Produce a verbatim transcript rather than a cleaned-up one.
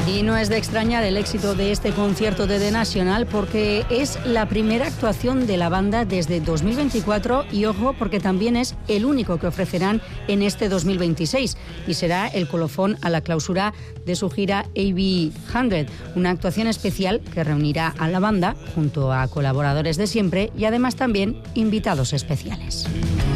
Y no es de extrañar el éxito de este concierto de The National porque es la primera actuación de la banda desde dos mil veinticuatro y ojo porque también es el único que ofrecerán en este dos mil veintiséis y será el colofón a la clausura de su gira A B cien, una actuación especial que reunirá a la banda junto a colaboradores de siempre y además también invitados especiales.